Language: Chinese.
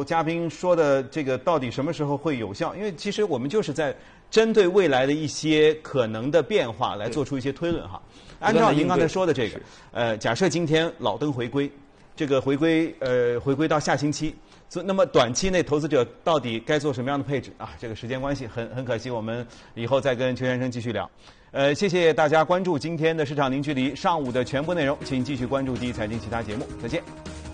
嘉宾说的这个到底什么时候会有效？因为其实我们就是在针对未来的一些可能的变化来做出一些推论哈。按照您刚才说的这个，假设今天老登回归，这个回归到下星期，那么短期内投资者到底该做什么样的配置啊？这个时间关系很可惜，我们以后再跟邱先生继续聊。谢谢大家关注今天的市场零距离上午的全部内容，请继续关注第一财经其他节目，再见。